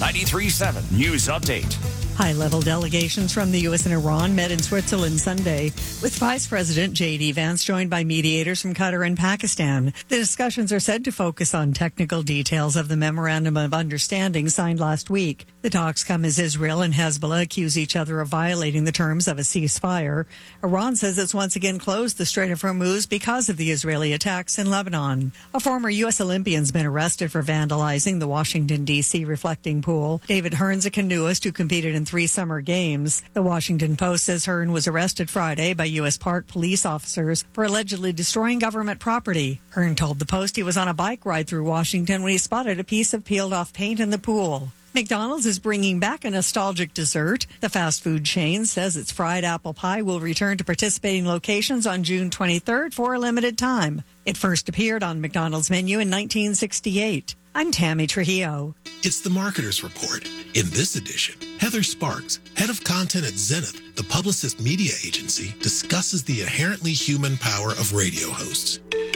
93.7 News Update. High-level delegations from the U.S. and Iran met in Switzerland Sunday, with Vice President J.D. Vance joined by mediators from Qatar and Pakistan. The discussions are said to focus on technical details of the Memorandum of Understanding signed last week. The talks come as Israel and Hezbollah accuse each other of violating the terms of a ceasefire. Iran says it's once again closed the Strait of Hormuz because of the Israeli attacks in Lebanon. A former U.S. Olympian's been arrested for vandalizing the Washington, D.C. reflecting pool. David Hearn's a canoeist who competed in 3 summer games. The Washington Post says Hearn was arrested Friday by U.S. Park police officers for allegedly destroying government property. Hearn told the Post he was on a bike ride through Washington when he spotted a piece of peeled off paint in the pool. McDonald's is bringing back a nostalgic dessert. The fast food chain says its fried apple pie will return to participating locations on June 23rd for a limited time. It first appeared on McDonald's menu in 1968. I'm Tammy Trujillo. It's the Marketer's Report. In this edition, Heather Sparks, head of content at Zenith, the Publicist media agency, discusses the inherently human power of radio hosts.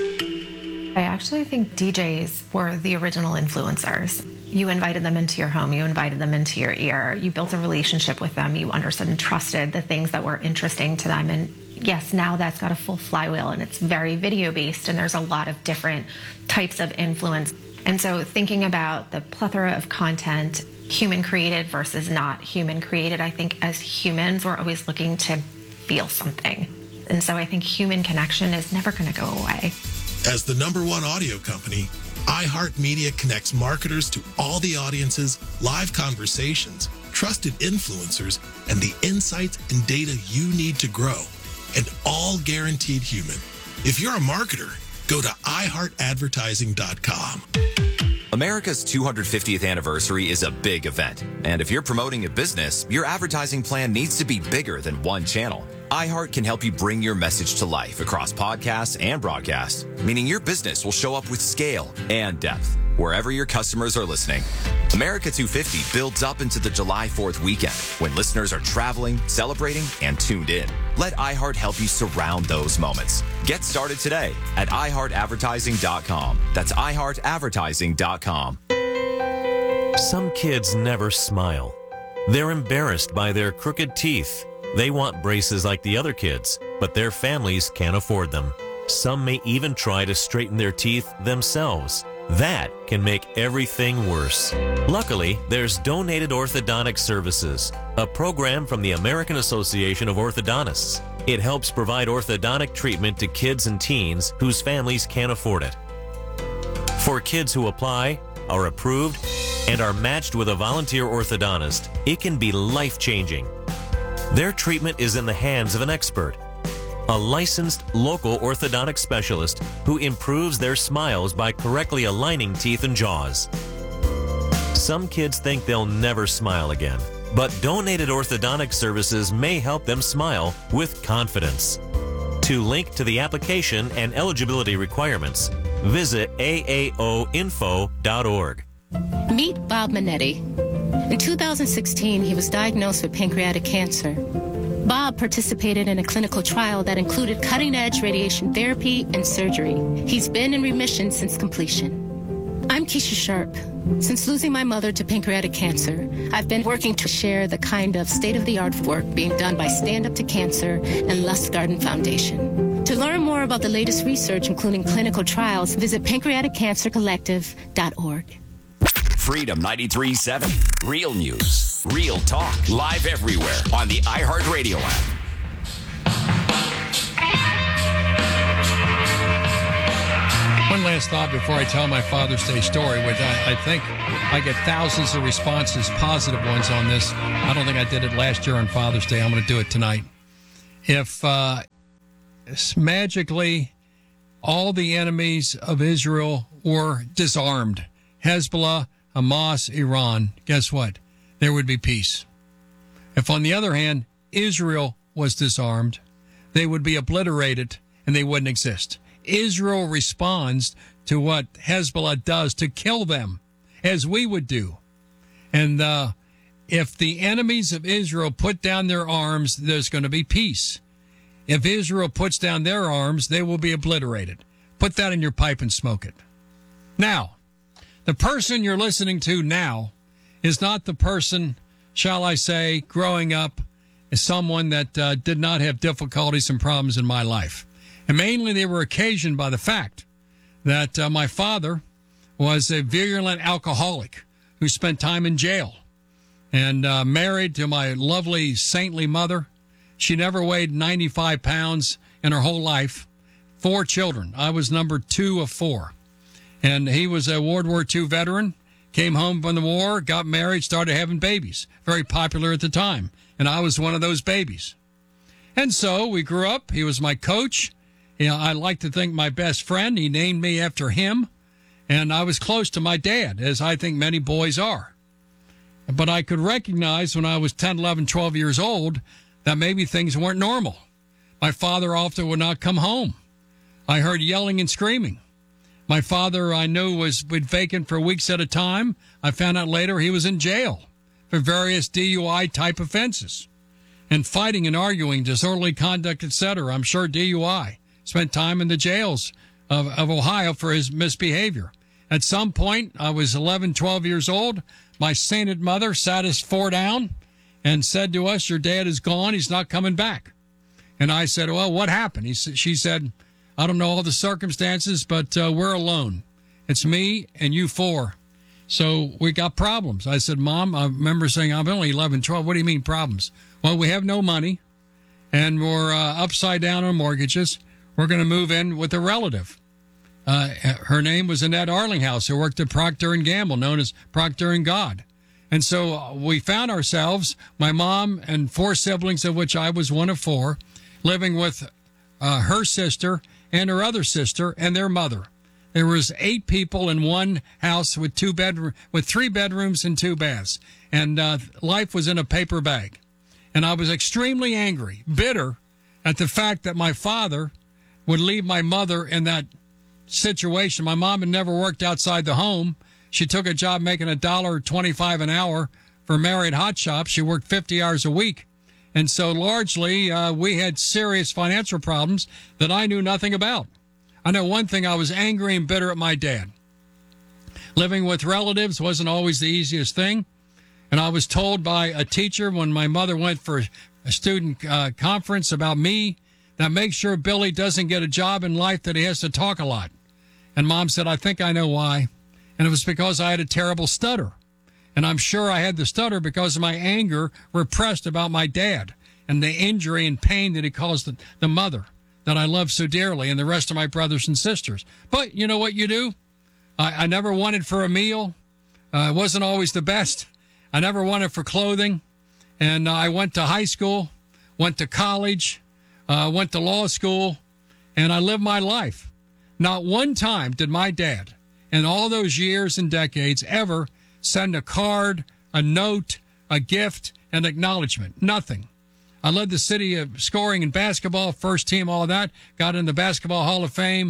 I actually think DJs were the original influencers. You invited them into your home, you invited them into your ear, you built a relationship with them, you understood and trusted the things that were interesting to them. And yes, now that's got a full flywheel and it's very video-based and there's a lot of different types of influence. And so thinking about the plethora of content, human created versus not human created, I think as humans, we're always looking to feel something. And so I think human connection is never going to go away. As the #1 audio company, iHeartMedia connects marketers to all the audiences, live conversations, trusted influencers, and the insights and data you need to grow. And all guaranteed human. If you're a marketer, go to iHeartAdvertising.com. America's 250th anniversary is a big event. And if you're promoting a business, your advertising plan needs to be bigger than one channel. iHeart can help you bring your message to life across podcasts and broadcasts, meaning your business will show up with scale and depth wherever your customers are listening. America 250 builds up into the July 4th weekend when listeners are traveling, celebrating, and tuned in. Let iHeart help you surround those moments. Get started today at iHeartAdvertising.com. That's iHeartAdvertising.com. Some kids never smile. They're embarrassed by their crooked teeth. They want braces like the other kids, but their families can't afford them. Some may even try to straighten their teeth themselves. That can make everything worse. Luckily, there's Donated Orthodontic Services, a program from the American Association of Orthodontists. It helps provide orthodontic treatment to kids and teens whose families can't afford it. For kids who apply, are approved, and are matched with a volunteer orthodontist, it can be life-changing. Their treatment is in the hands of an expert, a licensed local orthodontic specialist who improves their smiles by correctly aligning teeth and jaws. Some kids think they'll never smile again, but Donated Orthodontic Services may help them smile with confidence. To link to the application and eligibility requirements, visit aaoinfo.org. Meet Bob Minetti. In 2016, he was diagnosed with pancreatic cancer. Bob participated in a clinical trial that included cutting-edge radiation therapy and surgery. He's been in remission since completion. I'm Keisha Sharp. Since losing my mother to pancreatic cancer, I've been working to share the kind of state-of-the-art work being done by Stand Up to Cancer and Lustgarten Foundation. To learn more about the latest research, including clinical trials, visit pancreaticcancercollective.org. Freedom 93.7. Real news, real talk, live everywhere on the iHeartRadio app. One last thought before I tell my Father's Day story, which I think I get thousands of responses, positive ones on this. I don't think I did it last year on Father's Day. I'm going to do it tonight. If magically all the enemies of Israel were disarmed, Hezbollah, Hamas, Iran, guess what? There would be peace. If, on the other hand, Israel was disarmed, they would be obliterated and they wouldn't exist. Israel responds to what Hezbollah does to kill them, as we would do. And if the enemies of Israel put down their arms, there's going to be peace. If Israel puts down their arms, they will be obliterated. Put that in your pipe and smoke it. Now, the person you're listening to now is not the person, shall I say, growing up as someone that did not have difficulties and problems in my life. And mainly they were occasioned by the fact that my father was a virulent alcoholic who spent time in jail, and married to my lovely, saintly mother. She never weighed 95 pounds in her whole life. 4 children. I was number 2 of 4. And he was a World War II veteran, came home from the war, got married, started having babies. Very popular at the time. And I was one of those babies. And so we grew up. He was my coach. You know, I like to think my best friend. He named me after him. And I was close to my dad, as I think many boys are. But I could recognize when I was 10, 11, 12 years old that maybe things weren't normal. My father often would not come home. I heard yelling and screaming. My father, I knew, was vacant for weeks at a time. I found out later he was in jail for various DUI type offenses and fighting and arguing, disorderly conduct, etc. I'm sure DUI. Spent time in the jails of Ohio for his misbehavior. At some point, I was 11, 12 years old. My sainted mother sat us 4 down and said to us, "Your dad is gone. He's not coming back." And I said, "Well, what happened?" She said, "I don't know all the circumstances, but we're alone. It's me and you 4. So we got problems." I said, "Mom," I remember saying, "I'm only 11, 12. What do you mean problems?" "Well, we have no money, and we're upside down on mortgages. We're going to move in with a relative." Her name was Annette Arlinghouse, who worked at Procter & Gamble, known as Procter & God. And so we found ourselves, my mom and 4 siblings, of which I was one of 4, living with her sister and her other sister and their mother. There was 8 people in one house with 3 bedrooms and 2 baths. And life was in a paper bag. And I was extremely angry, bitter at the fact that my father would leave my mother in that situation. My mom had never worked outside the home. She took a job making $1.25 an hour for Marriott Hot Shop. She worked 50 hours a week. And so largely, we had serious financial problems that I knew nothing about. I know one thing, I was angry and bitter at my dad. Living with relatives wasn't always the easiest thing. And I was told by a teacher when my mother went for a student conference about me that make sure Billy doesn't get a job in life that he has to talk a lot. And Mom said, "I think I know why." And it was because I had a terrible stutter. And I'm sure I had the stutter because of my anger repressed about my dad and the injury and pain that he caused the mother that I love so dearly and the rest of my brothers and sisters. But you know what you do? I never wanted for a meal. It wasn't always the best. I never wanted for clothing. And I went to high school, went to college, went to law school, and I lived my life. Not one time did my dad, in all those years and decades, ever send a card, a note, a gift, an acknowledgement. Nothing. I led the city of scoring in basketball, first team, all that. Got in the Basketball Hall of Fame.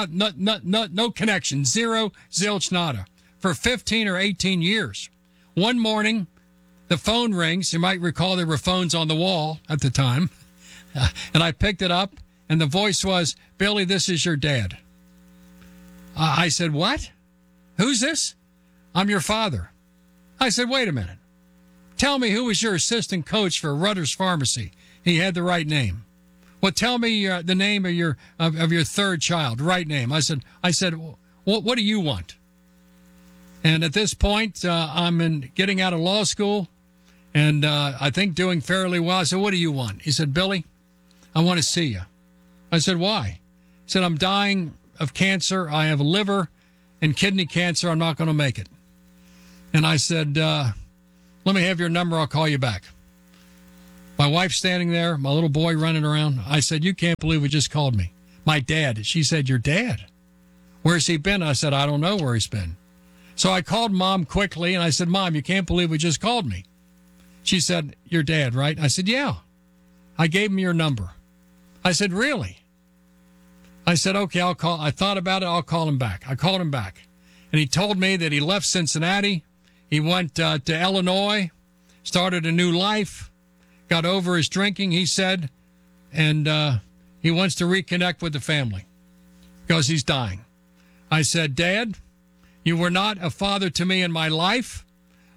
No connection. Zero, zilch, nada. For 15 or 18 years. One morning, the phone rings. You might recall there were phones on the wall at the time. And I picked it up, and the voice was, "Billy, this is your dad." I said, "What? Who's this?" "I'm your father." I said, "Wait a minute. Tell me who was your assistant coach for Rutter's Pharmacy." He had the right name. "Well, tell me the name of your 3rd child, right name." I said, what do you want?" And at this point, I'm getting out of law school, and I think doing fairly well. I said, "What do you want?" He said, "Billy, I want to see you." I said, "Why?" He said, "I'm dying of cancer. I have liver and kidney cancer. I'm not going to make it." And I said, "Let me have your number. I'll call you back." My wife standing there, my little boy running around. I said, "You can't believe what just called me." "My dad." She said, "Your dad? Where's he been?" I said, "I don't know where he's been." So I called Mom quickly, and I said, "Mom, you can't believe what just called me." She said, "Your dad, right?" I said, "Yeah." I gave him your number. I said, "Really?" I said, "Okay, I'll call." I thought about it. I'll call him back. I called him back. And he told me that he left Cincinnati. He went to Illinois, started a new life, got over his drinking, he said, and he wants to reconnect with the family because he's dying. I said, "Dad, you were not a father to me in my life.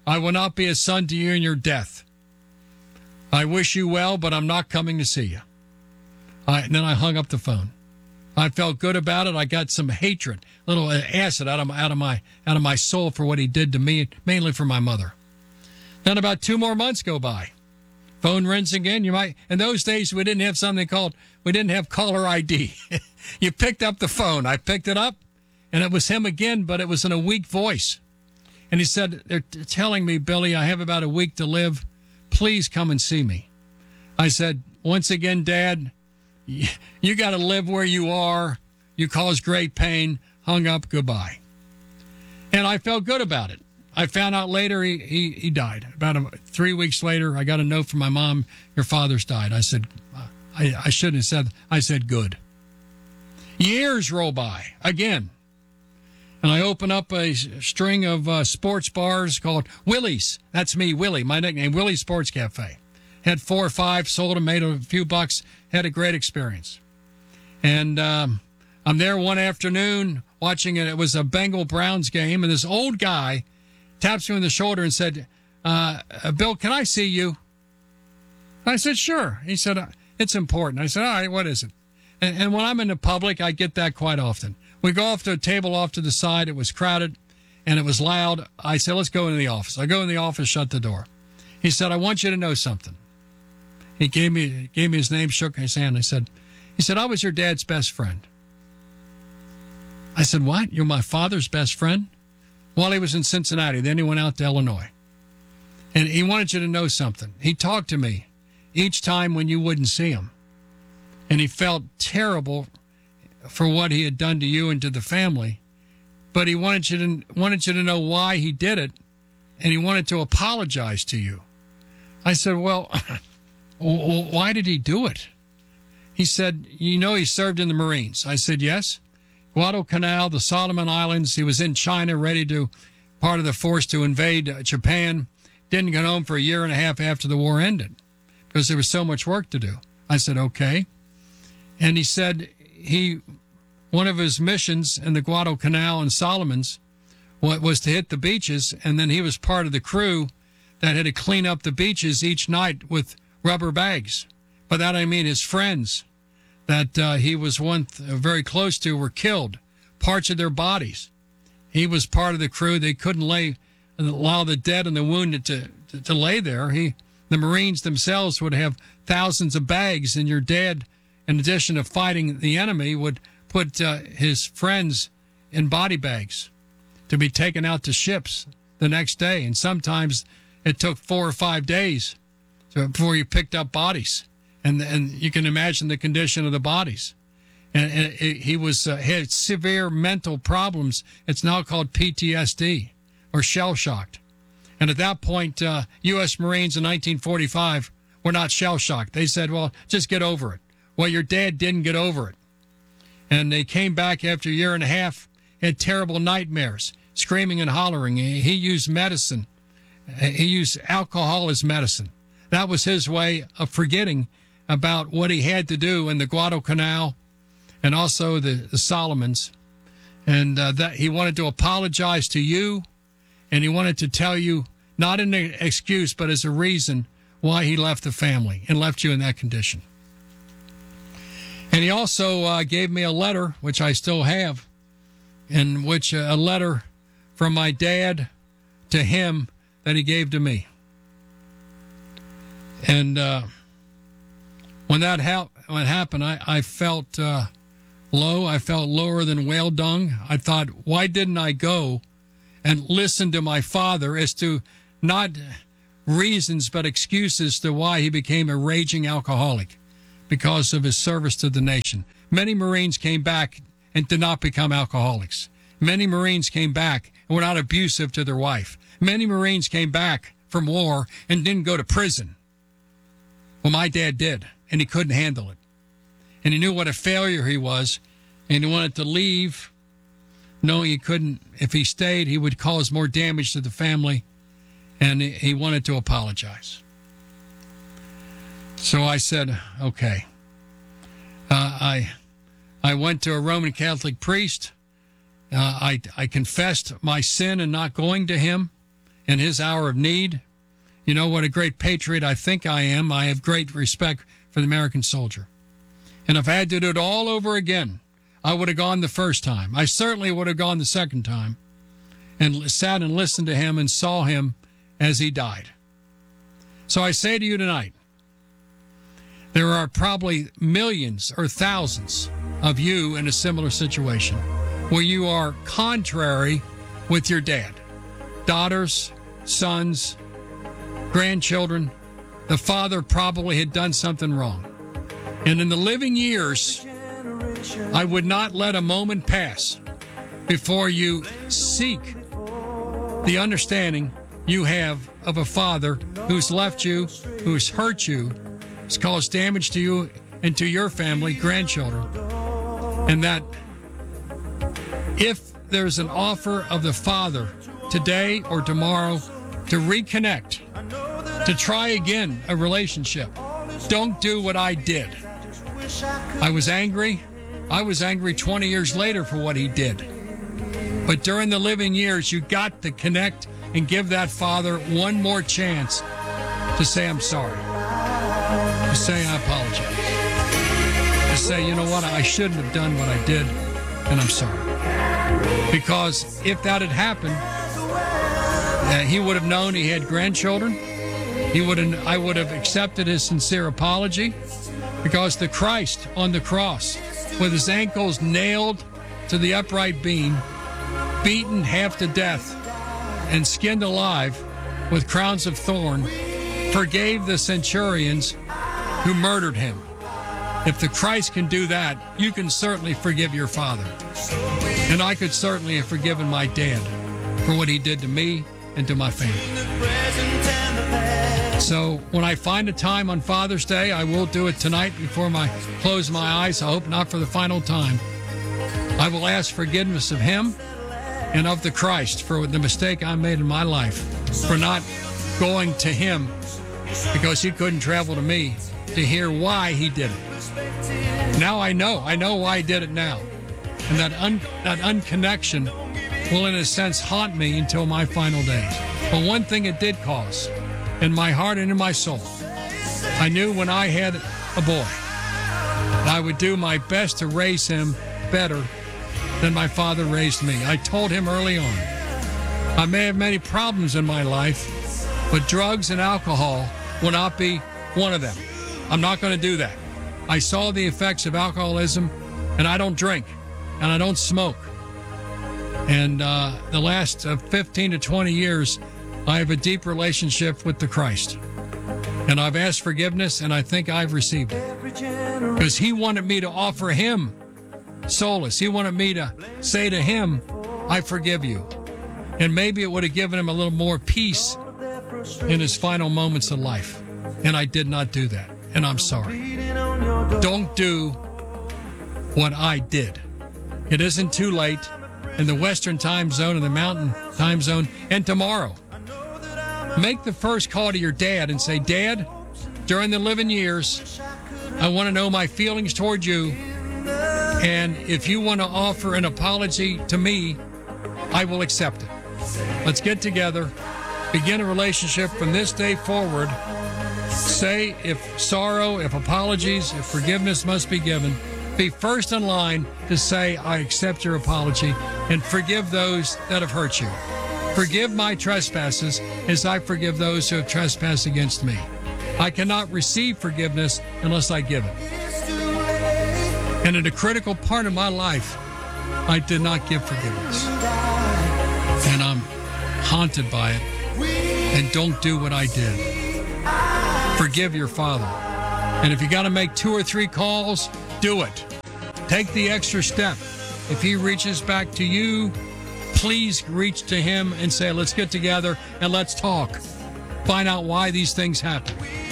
I will not be a son to you in your death. I wish you well, but I'm not coming to see you. And then I hung up the phone. I felt good about it. I got some hatred, a little acid out of my soul for what he did to me, mainly for my mother. Then about 2 more months go by. Phone rings again. In those days, we didn't have caller ID. You picked up the phone. I picked it up, and it was him again, but it was in a weak voice. And he said, they're telling me, Billy, I have about a week to live. Please come and see me. I said, once again, Dad, you got to live where you are. You cause great pain. Hung up. Goodbye. And I felt good about it. I found out later he died. About 3 weeks later, I got a note from my mom, your father's died. I said, I shouldn't have said, I said, good. Years roll by again. And I open up a string of sports bars called Willie's. That's me, Willie, my nickname, Willie's Sports Cafe. Had 4 or 5, sold them, made a few bucks, had a great experience. And I'm there one afternoon watching it. It was a Bengal-Browns game, and this old guy taps me on the shoulder and said, Bill, can I see you? I said, sure. He said, it's important. I said, all right, what is it? And when I'm in the public, I get that quite often. We go off to a table off to the side. It was crowded, and it was loud. I said, let's go into the office. I go in the office, shut the door. He said, I want you to know something. He gave me his name, shook his hand. He said, I was your dad's best friend. I said, what? You're my father's best friend? While he was in Cincinnati. Then he went out to Illinois. And he wanted you to know something. He talked to me each time when you wouldn't see him. And he felt terrible for what he had done to you and to the family. But he wanted you to know why he did it. And he wanted to apologize to you. I said, well, why did he do it? He said, he served in the Marines. I said, yes. Guadalcanal, the Solomon Islands. He was in China, ready to part of the force to invade Japan. Didn't get home for a year and a half after the war ended because there was so much work to do. I said, okay. And he said one of his missions in the Guadalcanal and Solomons was to hit the beaches, and then he was part of the crew that had to clean up the beaches each night with rubber bags. By that I mean his friends that he was very close to were killed, parts of their bodies. He was part of the crew. They couldn't allow the dead and the wounded to lay there. The Marines themselves would have thousands of bags, and your dad, in addition to fighting the enemy, would put his friends in body bags to be taken out to ships the next day. And sometimes it took 4 or 5 days before you picked up bodies. And you can imagine the condition of the bodies. And he had severe mental problems. It's now called PTSD or shell-shocked. And at that point, U.S. Marines in 1945 were not shell-shocked. They said, well, just get over it. Well, your dad didn't get over it. And they came back after a year and a half, had terrible nightmares, screaming and hollering. He used medicine. He used alcohol as medicine. That was his way of forgetting about what he had to do in the Guadalcanal and also the Solomons. And that he wanted to apologize to you, and he wanted to tell you, not an excuse, but as a reason why he left the family and left you in that condition. And he also gave me a letter, which I still have, in which a letter from my dad to him that he gave to me. And when that happened, I felt low. I felt lower than whale dung. I thought, why didn't I go and listen to my father as to not reasons but excuses to why he became a raging alcoholic because of his service to the nation. Many Marines came back and did not become alcoholics. Many Marines came back and were not abusive to their wife. Many Marines came back from war and didn't go to prison. Well, my dad did, and he couldn't handle it. And he knew what a failure he was, and he wanted to leave, knowing he couldn't. If he stayed, he would cause more damage to the family, and he wanted to apologize. So I said, okay. I went to a Roman Catholic priest. I confessed my sin in not going to him in his hour of need. You know what a great patriot I think I am. I have great respect for the American soldier. And if I had to do it all over again, I would have gone the first time. I certainly would have gone the second time and sat and listened to him and saw him as he died. So I say to you tonight, there are probably millions or thousands of you in a similar situation where you are contrary with your dad. Daughters, sons, grandchildren. The father probably had done something wrong. And in the living years, I would not let a moment pass before you seek the understanding you have of a father who's left you, who's hurt you, has caused damage to you and to your family, grandchildren. And that if there's an offer of the Father today or tomorrow to reconnect, to try again a relationship, don't do what I did. I was angry. I was angry 20 years later for what he did. But during the living years, you got to connect and give that father one more chance to say, I'm sorry. To say, I apologize. To say, you know what, I shouldn't have done what I did, and I'm sorry. Because if that had happened, he would have known he had grandchildren. I would have accepted his sincere apology, because the Christ on the cross, with his ankles nailed to the upright beam, beaten half to death, and skinned alive with crowns of thorn, forgave the centurions who murdered him. If the Christ can do that, you can certainly forgive your father. And I could certainly have forgiven my dad for what he did to me and to my family. So when I find a time on Father's Day, I will do it tonight before I close my eyes. I hope not for the final time. I will ask forgiveness of him and of the Christ for the mistake I made in my life, for not going to him because he couldn't travel to me to hear why he did it. Now I know why he did it now. And that unconnection will, in a sense, haunt me until my final days. But one thing it did cause, in my heart and in my soul, I knew when I had a boy, I would do my best to raise him better than my father raised me. I told him early on, I may have many problems in my life, but drugs and alcohol will not be one of them. I'm not going to do that. I saw the effects of alcoholism, and I don't drink, and I don't smoke. And the last 15 to 20 years, I have a deep relationship with the Christ. And I've asked forgiveness, and I think I've received it. Because he wanted me to offer him solace. He wanted me to say to him, I forgive you. And maybe it would have given him a little more peace in his final moments of life. And I did not do that. And I'm sorry. Don't do what I did. It isn't too late in the Western time zone and the Mountain time zone. And tomorrow, make the first call to your dad and say, Dad, during the living years, I want to know my feelings toward you. And if you want to offer an apology to me, I will accept it. Let's get together, begin a relationship from this day forward. Say if sorrow, if apologies, if forgiveness must be given, be first in line to say, I accept your apology and forgive those that have hurt you. Forgive my trespasses as I forgive those who have trespassed against me. I cannot receive forgiveness unless I give it. And in a critical part of my life, I did not give forgiveness. And I'm haunted by it. And don't do what I did. Forgive your father. And if you got to make 2 or 3 calls, do it. Take the extra step. If he reaches back to you, please reach to him and say, let's get together and let's talk. Find out why these things happen.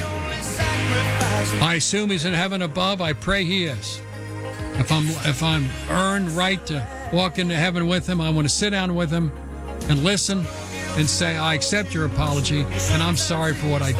I assume he's in heaven above. I pray he is. If I'm earned right to walk into heaven with him, I want to sit down with him and listen and say, I accept your apology and I'm sorry for what I did.